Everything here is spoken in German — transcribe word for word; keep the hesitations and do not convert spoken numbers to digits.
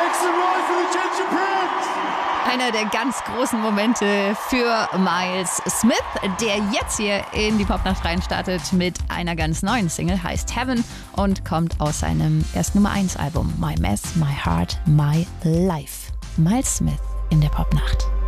Jackson Roy for the Ginger Prince. Einer der ganz großen Momente für Miles Smith, der jetzt hier in die Popnacht reinstartet mit einer ganz neuen Single, heißt Heaven und kommt aus seinem ersten Nummer eins Album My Mess, My Heart, My Life. Miles Smith in der Popnacht.